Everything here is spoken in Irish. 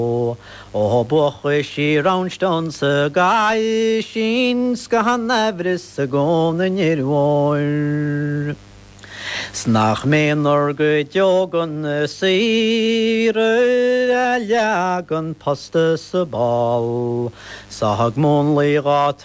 O bucha sí ranston sa gai sin scahan nefris sa gona nirwar. Snach menor go diogan sire a leagan pasta sa bal. Sa hag mon ligat